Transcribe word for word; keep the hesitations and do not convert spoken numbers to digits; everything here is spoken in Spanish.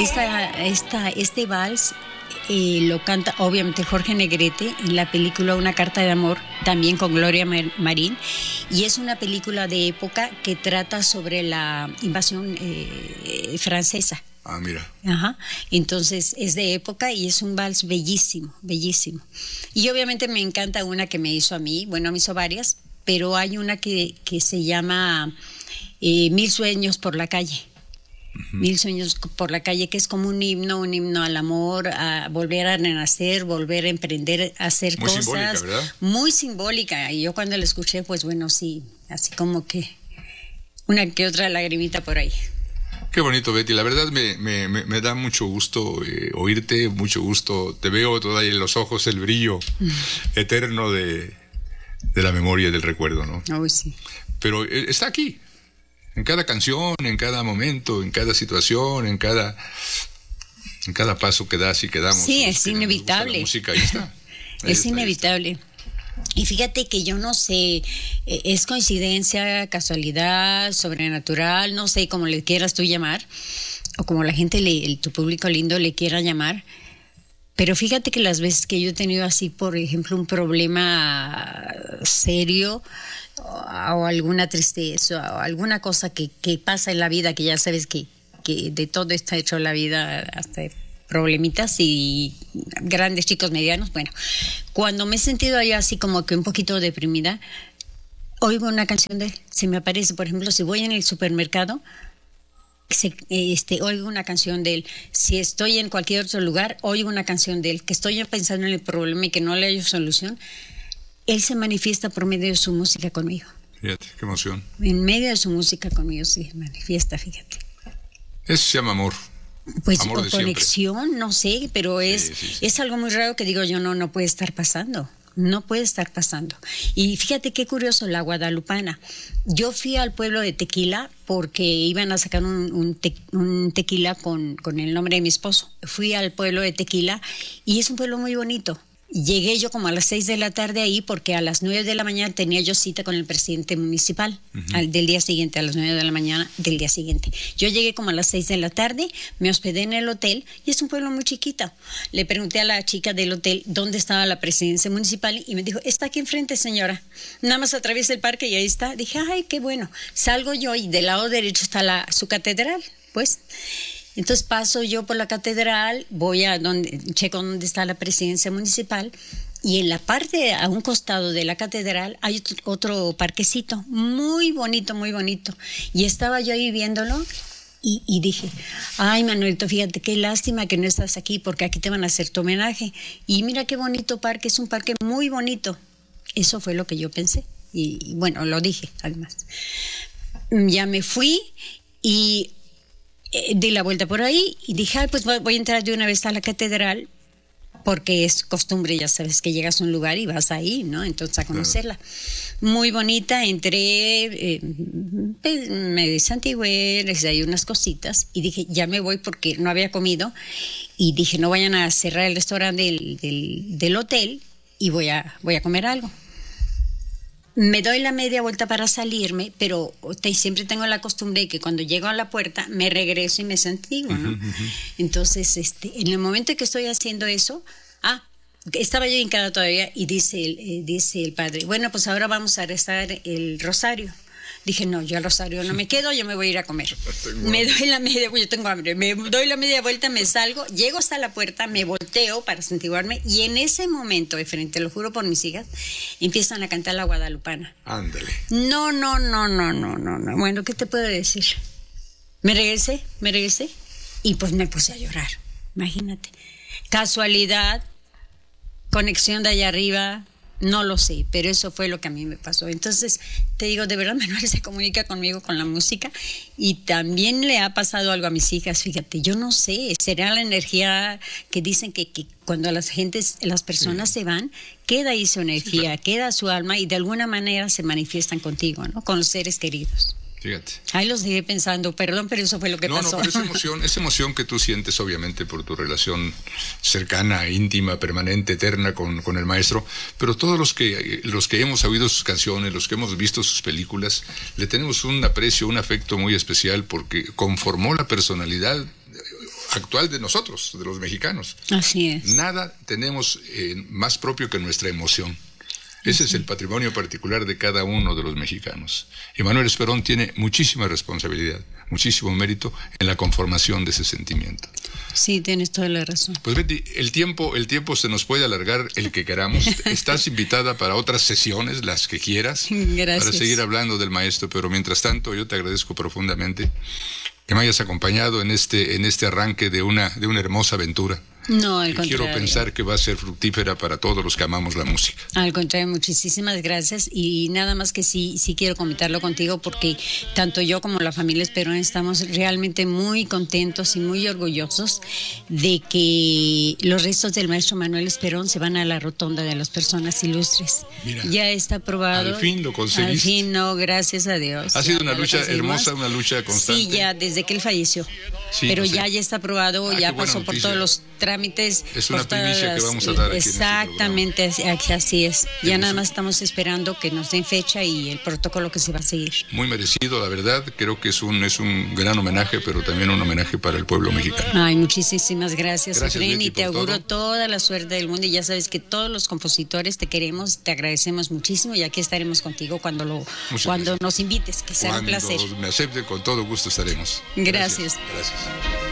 Esta, esta, este vals eh, lo canta obviamente Jorge Negrete en la película Una carta de amor, también con Gloria Marín, y es una película de época que trata sobre la invasión eh, francesa. Ah, mira. Ajá. Entonces es de época y es un vals bellísimo, bellísimo. Y obviamente me encanta una que me hizo a mí, bueno, me hizo varias, pero hay una que, que se llama eh, Mil sueños por la calle. Uh-huh. Mil sueños por la calle, que es como un himno, un himno al amor, a volver a renacer, volver a emprender, a hacer muy cosas. Muy simbólica, ¿verdad? Muy simbólica. Y yo cuando la escuché, pues bueno, sí, así como que una que otra lagrimita por ahí. Qué bonito, Betty. La verdad me, me, me, me da mucho gusto eh, oírte, mucho gusto. Te veo todavía en los ojos el brillo mm. eterno de, de la memoria y del recuerdo, ¿no? Oh, sí. Pero eh, está aquí. En cada canción, en cada momento, en cada situación, en cada en cada paso que das y que damos. Sí, es inevitable. La música, ahí está. Ahí es está, inevitable. Y fíjate que yo no sé, es coincidencia, casualidad, sobrenatural, no sé cómo le quieras tú llamar, o como la gente, le, tu público lindo le quiera llamar. Pero fíjate que las veces que yo he tenido así, por ejemplo, un problema serio, o alguna tristeza, o alguna cosa que, que pasa en la vida, que ya sabes que, que de todo está hecho la vida, hasta problemitas y grandes, chicos, medianos. Bueno, cuando me he sentido ahí así como que un poquito deprimida, oigo una canción de él, se me aparece, por ejemplo, si voy en el supermercado, se, este, oigo una canción de él. Si estoy en cualquier otro lugar, oigo una canción de él. Que estoy pensando en el problema y que no le hallo solución, él se manifiesta por medio de su música conmigo. Fíjate, qué emoción. En medio de su música conmigo sí manifiesta, fíjate. Eso se llama amor. Pues amor o de conexión, siempre. No sé, pero es, sí, sí, sí. es algo muy raro que digo yo, no, no puede estar pasando. No puede estar pasando. Y fíjate qué curioso, la guadalupana. Yo fui al pueblo de Tequila porque iban a sacar un, un, te, un tequila con, con el nombre de mi esposo. Fui al pueblo de Tequila y es un pueblo muy bonito. Llegué yo como a las seis de la tarde ahí porque a las nueve de la mañana tenía yo cita con el presidente municipal, uh-huh. al, del día siguiente, a las nueve de la mañana del día siguiente. Yo llegué como a las seis de la tarde, me hospedé en el hotel y es un pueblo muy chiquito. Le pregunté a la chica del hotel dónde estaba la presidencia municipal y me dijo, está aquí enfrente, señora. Nada más atraviesa el parque y ahí está. Dije, ay, qué bueno. Salgo yo y del lado derecho está la, su catedral, pues. Entonces paso yo por la catedral, voy a donde, checo dónde está la presidencia municipal y en la parte, a un costado de la catedral, hay otro, otro parquecito, muy bonito, muy bonito. Y estaba yo ahí viéndolo y, y dije, ay, Manuelito, fíjate qué lástima que no estás aquí porque aquí te van a hacer tu homenaje. Y mira qué bonito parque, es un parque muy bonito. Eso fue lo que yo pensé y, y bueno, lo dije además. Ya me fui y Eh, di la vuelta por ahí y dije, ay, pues voy a entrar de una vez a la catedral porque es costumbre, ya sabes que llegas a un lugar y vas ahí, ¿no? Entonces a conocerla. Claro. Muy bonita, entré, eh, me desantigué, les di unas cositas y dije, ya me voy porque no había comido y dije, no vayan a cerrar el restaurante del, del, del hotel y voy a, voy a comer algo. Me doy la media vuelta para salirme, pero te, siempre tengo la costumbre de que cuando llego a la puerta me regreso y me santiguo, ¿no? Uh-huh, uh-huh. Entonces, este, en el momento que estoy haciendo eso, ah, estaba yo hincada todavía y dice el, eh, dice el padre, bueno, pues ahora vamos a rezar el rosario. Dije, no, yo al rosario no me quedo, yo me voy a ir a comer. Me doy la media, yo tengo hambre, me doy la media vuelta, me salgo, llego hasta la puerta, me volteo para santiguarme y en ese momento, de frente, lo juro por mis hijas, empiezan a cantar la guadalupana. Ándale. No, no, no, no, no, no, no. Bueno, ¿qué te puedo decir? Me regresé, me regresé y pues me puse a llorar, imagínate. Casualidad, conexión de allá arriba. No lo sé, pero eso fue lo que a mí me pasó. Entonces, te digo, de verdad, Manuel se comunica conmigo con la música y también le ha pasado algo a mis hijas. Fíjate, yo no sé, será la energía que dicen que, que cuando las gentes, las personas sí. se van, queda ahí su energía, sí, queda su alma y de alguna manera se manifiestan contigo, ¿no? Con los seres queridos. Fíjate. Ahí los dejé pensando, perdón, pero eso fue lo que no, pasó. No, pero esa emoción, esa emoción que tú sientes, obviamente, por tu relación cercana, íntima, permanente, eterna con, con el maestro, pero todos los que, los que hemos oído sus canciones, los que hemos visto sus películas, le tenemos un aprecio, un afecto muy especial porque conformó la personalidad actual de nosotros, de los mexicanos. Así es. Nada tenemos eh, más propio que nuestra emoción. Ese es el patrimonio particular de cada uno de los mexicanos. Y Manuel Esperón tiene muchísima responsabilidad, muchísimo mérito en la conformación de ese sentimiento. Sí, tienes toda la razón. Pues Betty, el tiempo, el tiempo se nos puede alargar el que queramos. Estás invitada para otras sesiones, las que quieras, Gracias. para seguir hablando del maestro. Pero mientras tanto, yo te agradezco profundamente que me hayas acompañado en este, en este arranque de una, de una hermosa aventura. No, al y contrario. quiero pensar que va a ser fructífera para todos los que amamos la música. Al contrario, muchísimas gracias. Y nada más que sí, sí quiero comentarlo contigo porque tanto yo como la familia Esperón estamos realmente muy contentos y muy orgullosos de que los restos del maestro Manuel Esperón se van a la rotonda de las personas ilustres. Mira, ya está aprobado. Al fin lo conseguiste. Al fin, no, gracias a Dios. Ha sido una lucha hermosa, una lucha constante. Sí, ya desde que él falleció. Sí, pero pues, ya, ya está aprobado, ah, ya pasó por todos los trámites. Es una primicia que vamos a dar aquí. Exactamente, en este así es. Qué Ya gusto. nada más estamos esperando que nos den fecha y el protocolo que se va a seguir. Muy merecido, la verdad. Creo que es un es un gran homenaje, pero también un homenaje para el pueblo mexicano. Ay, muchísimas gracias, Gracias, Efraín, Betty, y te por auguro todo. toda la suerte del mundo. Y ya sabes que todos los compositores te queremos, te agradecemos muchísimo y aquí estaremos contigo cuando lo Muchas cuando gracias. nos invites, que será un Cuando placer. me acepte, con todo gusto estaremos. Gracias. Gracias. Gracias.